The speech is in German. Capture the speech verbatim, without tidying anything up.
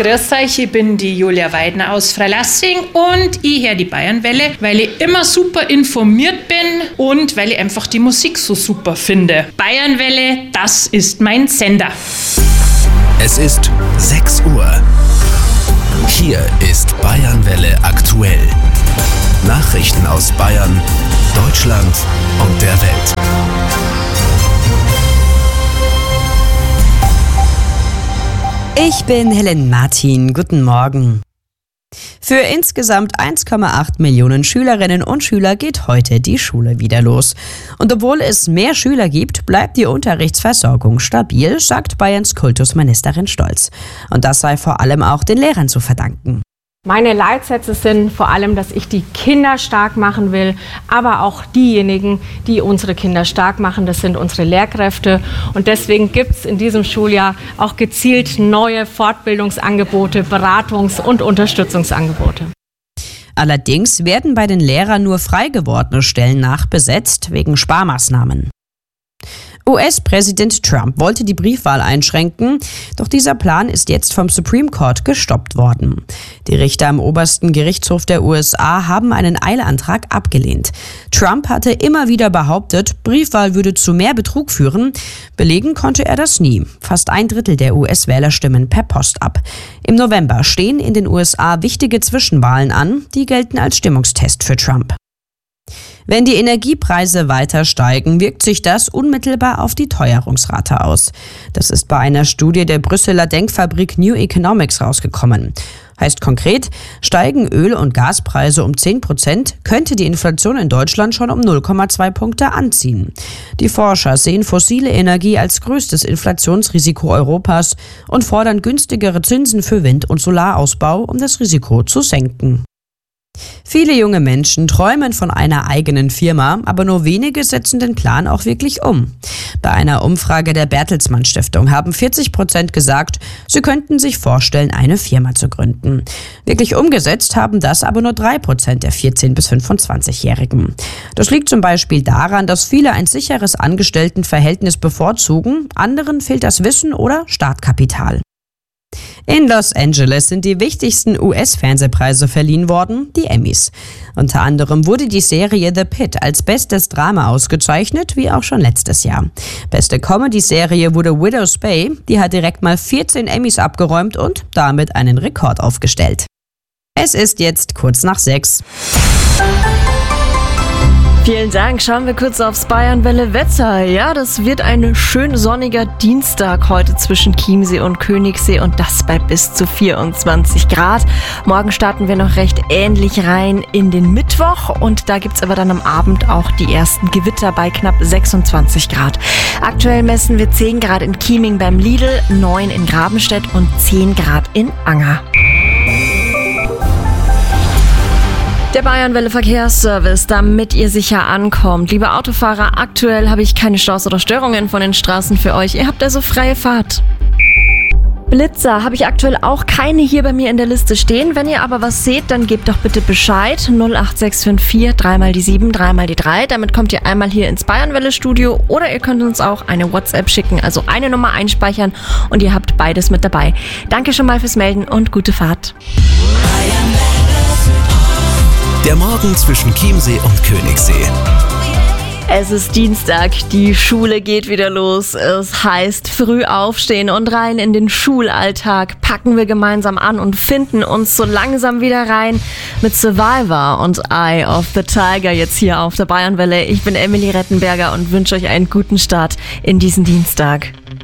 Grüß euch, ich bin die Julia Weidner aus Freilassing und ich höre die Bayernwelle, weil ich immer super informiert bin und weil ich einfach die Musik so super finde. Bayernwelle, das ist mein Sender. Es ist sechs Uhr. Hier ist Bayernwelle aktuell. Nachrichten aus Bayern, Deutschland und der Welt. Ich bin Helen Martin. Guten Morgen. Für insgesamt eins Komma acht Millionen Schülerinnen und Schüler geht heute die Schule wieder los. Und obwohl es mehr Schüler gibt, bleibt die Unterrichtsversorgung stabil, sagt Bayerns Kultusministerin Stolz. Und das sei vor allem auch den Lehrern zu verdanken. Meine Leitsätze sind vor allem, dass ich die Kinder stark machen will, aber auch diejenigen, die unsere Kinder stark machen, das sind unsere Lehrkräfte. Und deswegen gibt es in diesem Schuljahr auch gezielt neue Fortbildungsangebote, Beratungs- und Unterstützungsangebote. Allerdings werden bei den Lehrern nur frei gewordene Stellen nachbesetzt wegen Sparmaßnahmen. U S-Präsident Trump wollte die Briefwahl einschränken, doch dieser Plan ist jetzt vom Supreme Court gestoppt worden. Die Richter am obersten Gerichtshof der U S A haben einen Eilantrag abgelehnt. Trump hatte immer wieder behauptet, Briefwahl würde zu mehr Betrug führen. Belegen konnte er das nie. Fast ein Drittel der U S-Wähler stimmen per Post ab. Im November stehen in den U S A wichtige Zwischenwahlen an, die gelten als Stimmungstest für Trump. Wenn die Energiepreise weiter steigen, wirkt sich das unmittelbar auf die Teuerungsrate aus. Das ist bei einer Studie der Brüsseler Denkfabrik New Economics rausgekommen. Heißt konkret, steigen Öl- und Gaspreise um zehn Prozent, könnte die Inflation in Deutschland schon um null Komma zwei Punkte anziehen. Die Forscher sehen fossile Energie als größtes Inflationsrisiko Europas und fordern günstigere Zinsen für Wind- und Solarausbau, um das Risiko zu senken. Viele junge Menschen träumen von einer eigenen Firma, aber nur wenige setzen den Plan auch wirklich um. Bei einer Umfrage der Bertelsmann Stiftung haben vierzig Prozent gesagt, sie könnten sich vorstellen, eine Firma zu gründen. Wirklich umgesetzt haben das aber nur drei Prozent der vierzehn- bis fünfundzwanzigjährigen. Das liegt zum Beispiel daran, dass viele ein sicheres Angestelltenverhältnis bevorzugen, anderen fehlt das Wissen oder Startkapital. In Los Angeles sind die wichtigsten U S-Fernsehpreise verliehen worden, die Emmys. Unter anderem wurde die Serie The Pitt als bestes Drama ausgezeichnet, wie auch schon letztes Jahr. Beste Comedy-Serie wurde Widow's Bay, die hat direkt mal vierzehn Emmys abgeräumt und damit einen Rekord aufgestellt. Es ist jetzt kurz nach sechs. Vielen Dank. Schauen wir kurz aufs Bayernwelle-Wetter. Ja, das wird ein schön sonniger Dienstag heute zwischen Chiemsee und Königssee und das bei bis zu vierundzwanzig Grad. Morgen starten wir noch recht ähnlich rein in den Mittwoch und da gibt's aber dann am Abend auch die ersten Gewitter bei knapp sechsundzwanzig Grad. Aktuell messen wir zehn Grad in Chieming beim Lidl, neun in Grabenstedt und zehn Grad in Anger. Der Bayernwelle Verkehrsservice, damit ihr sicher ankommt. Liebe Autofahrer, aktuell habe ich keine Staus oder Störungen von den Straßen für euch. Ihr habt also freie Fahrt. Blitzer habe ich aktuell auch keine hier bei mir in der Liste stehen. Wenn ihr aber was seht, dann gebt doch bitte Bescheid. null acht sechs fünf vier, drei mal die sieben, drei mal die drei. Damit kommt ihr einmal hier ins Bayernwelle-Studio oder ihr könnt uns auch eine WhatsApp schicken, also eine Nummer einspeichern und ihr habt beides mit dabei. Danke schon mal fürs Melden und gute Fahrt. Der Morgen zwischen Chiemsee und Königssee. Es ist Dienstag, die Schule geht wieder los. Es heißt früh aufstehen und rein in den Schulalltag. Packen wir gemeinsam an und finden uns so langsam wieder rein mit Survivor und Eye of the Tiger jetzt hier auf der Bayernwelle. Ich bin Emily Rettenberger und wünsche euch einen guten Start in diesen Dienstag.